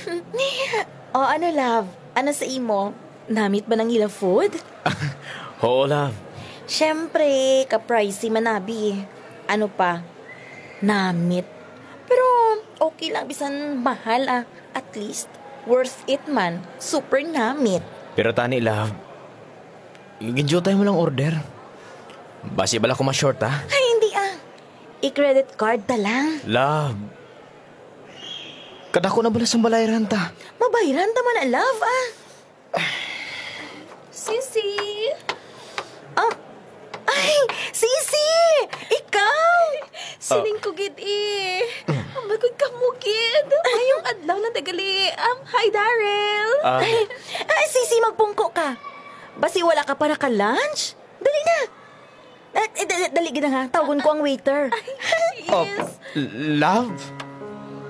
O ano, love? Ano sa imo? Namit ba ng ilang food? Oo, love. Siyempre, ka-pricey manabi. Ano pa? Namit. Pero okay lang, bisan mahal ah. At least, worth it man. Super namit. Pero tani, love. Ginjo tayo mo lang order. Basi bala ko ma-short, ha? Ay, hindi ah. I-credit card ta lang. Love. Kadako na bala sa balayran ta. Mabayaran ta man ang love ah. Sisi! Ay, Sisi! Ikaw! Sining ko gid eh. Ang bagod ka mo gid. Ayong adlaw na tagali. Hi Daryl. Ay, Sisi, magpungko ka. Basi wala ka para ka-lunch? Dali na. Dali na nga. Tawagon ko ang waiter. Yes. Love?